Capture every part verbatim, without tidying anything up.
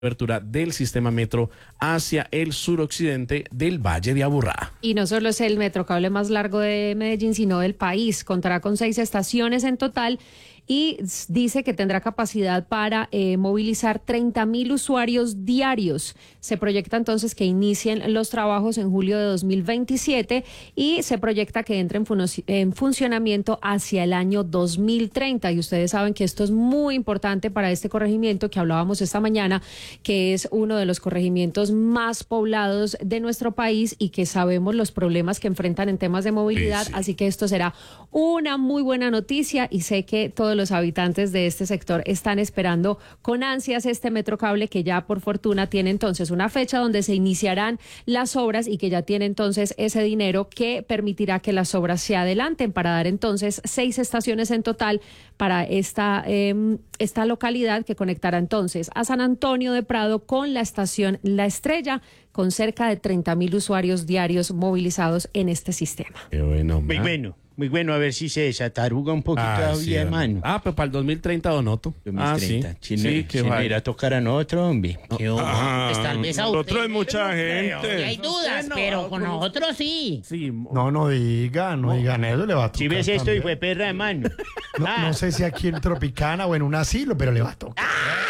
apertura del sistema metro hacia el suroccidente del Valle de Aburrá. Y no solo es el metrocable más largo de Medellín, sino del país. Contará con seis estaciones en total y dice que tendrá capacidad para eh, movilizar treinta mil usuarios diarios. Se proyecta entonces que inicien los trabajos en julio de dos mil veintisiete y se proyecta que entre en, fun en funcionamiento hacia el año dos mil treinta. Y ustedes saben que esto es muy importante para este corregimiento que hablábamos esta mañana, que es uno de los corregimientos más poblados de nuestro país y que sabemos los problemas que enfrentan en temas de movilidad. Sí, sí. Así que esto será una muy buena noticia y sé que todos los habitantes de este sector están esperando con ansias este metrocable, que ya por fortuna tiene entonces una fecha donde se iniciarán las obras y que ya tiene entonces ese dinero que permitirá que las obras se adelanten para dar entonces seis estaciones en total para esta, eh, esta localidad, que conectará entonces a San Antonio de Prado con la estación La Estrella, con cerca de treinta mil usuarios diarios movilizados en este sistema. Qué bueno, muy bueno. Muy bueno, a ver si se desataruga un poquito ah, todavía, sí, hermano. Ah, pero para el dos mil treinta, Donoto. dos mil treinta. Ah, sí. sí, Si sí, no, que si va no irá a tocar a nosotros, hombre. ¿Qué hubo? Ah, Pues tal vez a usted. nosotros es mucha no gente. creo, hay dudas, no, pero no, con no. nosotros sí. Sí. No, no diga, no, no digan eso, le va a tocar. Si ves esto también. y fue perra, hermano. No, Ah, no sé si aquí en Tropicana o en un asilo, pero le va a tocar.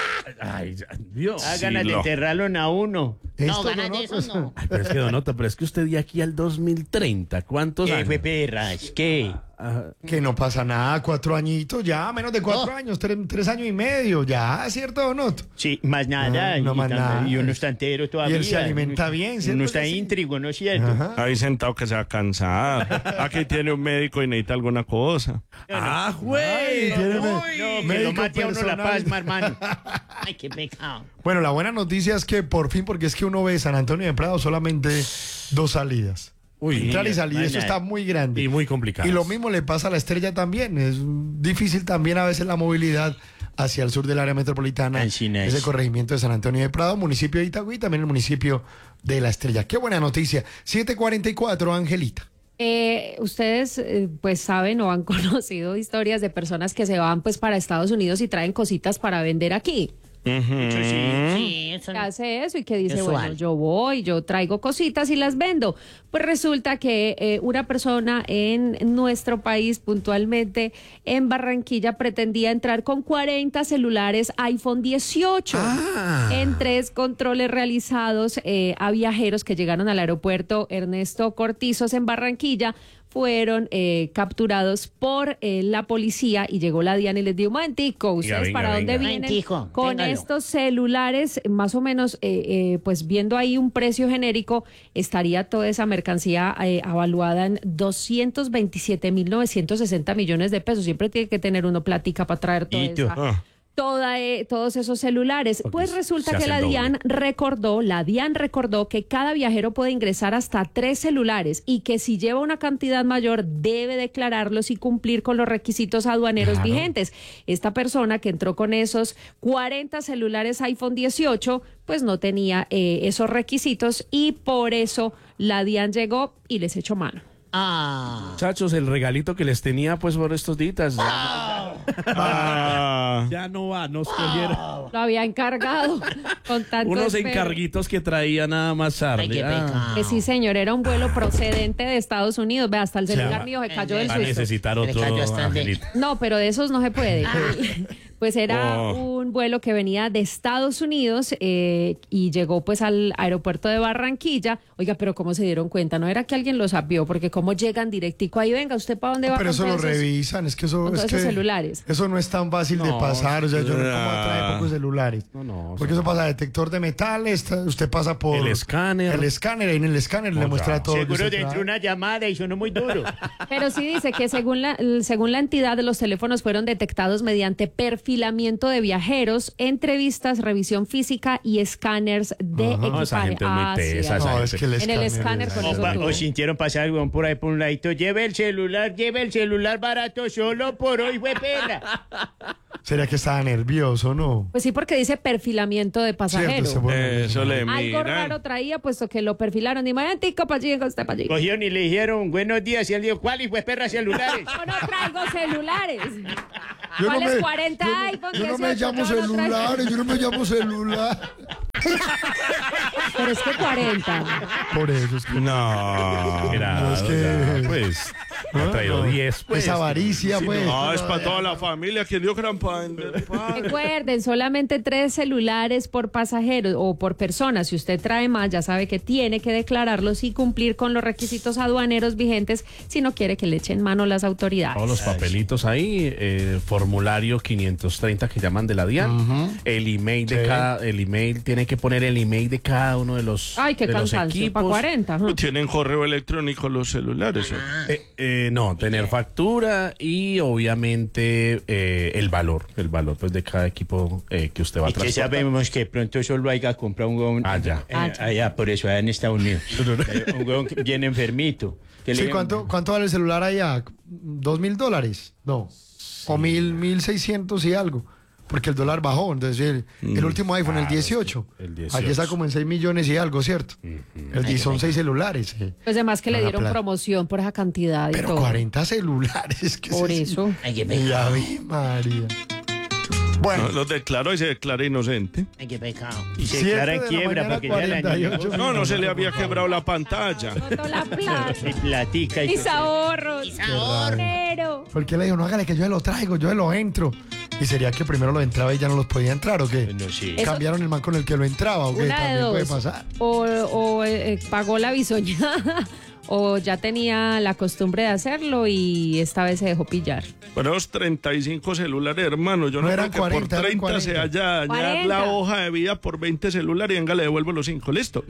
Ay, Dios. ah, ganas sí, de lo- enterrarlo a uno. No, Esto, ganas de eso no. Ay, pero es que, Donoto, pero es que usted de aquí al dos mil treinta, ¿cuántos ¿Qué años? fue perras? ¿Qué? Ajá. Que no pasa nada, cuatro añitos ya, menos de cuatro Oh. años, tres, tres años y medio, ya, ¿cierto o no? Sí, más nada. Ah, no y, más tan- nada. y uno está entero todavía. Y él se alimenta Uno- bien, ¿cierto Uno que está sí? íntrigo, ¿no es cierto? Ajá. Ahí sentado que se va cansado. Aquí tiene un médico y necesita alguna cosa. Ah, güey. Ay, tiene me- No, que lo médico mate a uno la personal. pasma, hermano. Ay, qué pecado. Bueno, la buena noticia es que por fin, porque es que uno ve San Antonio de Prado solamente dos salidas. Uy, Entrar y salir, más eso nada. está muy grande. y muy complicado. Y lo mismo le pasa a La Estrella también. Es difícil también a veces la movilidad hacia el sur del área metropolitana. Así es. Ese corregimiento de San Antonio de Prado, municipio de Itagüí, también el municipio de La Estrella. Qué buena noticia. siete cuarenta y cuatro, Angelita. Eh, ustedes eh, pues saben o han conocido historias de personas que se van pues para Estados Unidos y traen cositas para vender aquí. Eso sí. Sí, eso Que hace eso y que dice, Usual. bueno, yo voy, yo traigo cositas y las vendo. Pues resulta que eh, una persona en nuestro país, puntualmente en Barranquilla, pretendía entrar con cuarenta celulares iPhone dieciocho Ah. en tres controles realizados eh, a viajeros que llegaron al aeropuerto Ernesto Cortizos en Barranquilla. Fueron eh, capturados por eh, la policía y llegó la DIAN y les dijo, un momentico, ¿ustedes venga, para venga. dónde vienen Momentico, con téngalo. estos celulares? Más o menos, eh, eh, pues viendo ahí un precio genérico, estaría toda esa mercancía eh, avaluada en doscientos veintisiete mil novecientos sesenta millones de pesos. Siempre tiene que tener uno plática para traer toda ¿Y tú? esa... Ah. Toda, eh, todos esos celulares. Porque Pues resulta se que hace la el doble. DIAN recordó, la DIAN recordó que cada viajero puede ingresar hasta tres celulares y que si lleva una cantidad mayor debe declararlos y cumplir con los requisitos aduaneros Claro. vigentes. Esta persona que entró con esos cuarenta celulares iPhone dieciocho, pues no tenía eh, esos requisitos y por eso la DIAN llegó y les echó mano. Ah. Muchachos, el regalito que les tenía pues por estos días. Ah. Ya no va, nos cogieron. Lo había encargado con tanto Unos esmero. encarguitos que traía nada más tarde. Ay, qué Ah. pecado. Que sí, señor, era un vuelo procedente de Estados Unidos. Ve, hasta el sea, celular mío se cayó del Va a susto. necesitar Le otro, cayó hasta el de- Angelito. No, pero de esos no se puede. Pues era Oh. un vuelo que venía de Estados Unidos eh, y llegó pues al aeropuerto de Barranquilla. Oiga, pero ¿cómo se dieron cuenta? No era que alguien los apió, porque cómo llegan directico ahí, venga, ¿usted para dónde va? Pero con eso lo todos esos- revisan, es que eso con es todos que esos celulares? eso no es tan fácil de No, pasar, o sea, yo no como ah. atrae pocos celulares. No, no, Porque o sea, eso pasa detector de metales, ta- usted pasa por El escáner. El escáner, ahí en el escáner le Oiga. muestra todo. lo que Seguro usted dentro trae. una llamada y sonó muy duro. Pero sí dice que según la, según la entidad, los teléfonos fueron detectados mediante perfilamiento de viajeros, entrevistas, revisión física y escáneres de Ajá. No, equipaje. esa gente es muy Ah, sí, tesa, ah. esa No, gente. es que el En el escáner, escáner es- con O, eso pa- tuvo. o sintieron pasar algo por ahí por un ladito. Lleve el celular, lleve el celular barato solo por hoy, fue perra. ¿Sería que estaba nervioso, no? Pues sí, porque dice perfilamiento de pasajero. Cierto, ese fue- Eso le Algo miran. raro traía, puesto que lo perfilaron. Y momentico, pa' allí, usted pa' allí. Cogieron y le dijeron buenos días y él dijo, ¿cuál y fue perra celulares? Yo no traigo celulares. Yo no ¿Cuáles me- cuarenta yo no- iPhone? Yo no me dieciocho? llamo No, no trae- celular, yo no me llamo celular. Pero es que cuarenta. Por eso es que No. Mira, es que- ya, pues, me ha traído diez, pues. es avaricia, pues. No, es para toda la familia que dio gran pan. Recuerden, solamente tres celulares por pasajero o por persona. Si usted trae más, ya sabe que tiene que declararlos y cumplir con los requisitos aduaneros vigentes si no quiere que le echen mano las autoridades. Todos los papelitos ahí, eh, formulario quinientos treinta que llaman de la DIAN, el email de Sí. cada, el email, tiene que poner el email de cada uno de los Ay, qué de los cansancio, equipos. para cuarenta. ajá. Tienen correo electrónico los celulares. ¿eh? Eh, eh, no, tener factura y obviamente eh, el valor, el valor pues de cada equipo eh, que usted va a Y que transportar. sabemos que pronto solo haya comprado un huevón. Allá. eh, Allá. allá, por eso, allá en Estados Unidos. Eh, un huevón que viene enfermito. Que Sí, le- ¿cuánto, ¿cuánto vale el celular allá? ¿Dos mil dólares? No. O mil, mil seiscientos y algo. Porque el dólar bajó. Entonces, el, el último iPhone, el dieciocho. el dieciocho. Aquí está como en seis millones y algo, ¿cierto? El di- son seis celulares. eh. Pues además que le Una dieron plata. promoción por esa cantidad y Pero todo. cuarenta celulares. ¿qué es Por eso. Ay, qué Ya pecado. vi, María. Bueno, No, los declaró y se declara inocente. Ay, qué pecado. Y se siete declara en de la quiebra mañana, porque ya le cuarenta y añadió ocho No, no se le había quebrado la pantalla. Botó la plata. platica y Mis ahorros. Mis ahorros. Dinero. porque le dijo, no hágale que yo se lo traigo, yo se lo entro. ¿Y sería que primero lo entraba y ya no los podía entrar o qué? No sé. Eso- ¿Cambiaron el man con el que lo entraba o qué? Una de También puede dos. pasar. O, o, eh, pagó la bisoñada o ya tenía la costumbre de hacerlo y esta vez se dejó pillar. Pero los treinta y cinco celulares, hermano, yo no, No eran creo que cuarenta, por eran treinta se cuarenta. haya dañar la cuarenta. hoja de vida por veinte celulares y venga, le devuelvo los cinco, listo.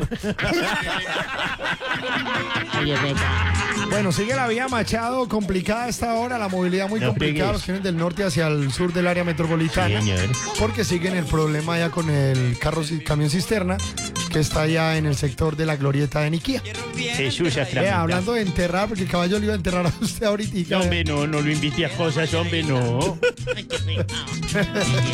Ay, qué pecado. Bueno, sigue la vía Machado, complicada a esta hora, la movilidad muy No complicada, pegues. los que vienen del norte hacia el sur del área metropolitana, Señor. porque siguen el problema ya con el carro ci- camión cisterna que está ya en el sector de la glorieta de Niquía. Jesús Eh, sacramentado. hablando de enterrar, porque el caballo le iba a enterrar a usted ahorita. No, hombre, no, no lo invite a cosas, hombre, no. Ay, qué pecado.